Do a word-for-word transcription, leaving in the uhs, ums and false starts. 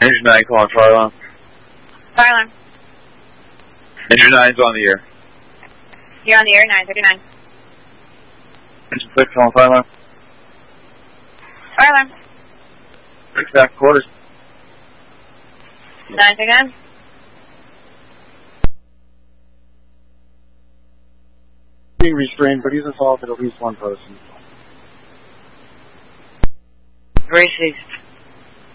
Engine nine calling fire alarm. Fire alarm. Engine nine's on the air. You're on the air, nine thirty-nine. Engine six calling fire alarm. Fire alarm. Six back quarters. nine thirty-nine. Being restrained, but he's assaulted at least one person. Racist.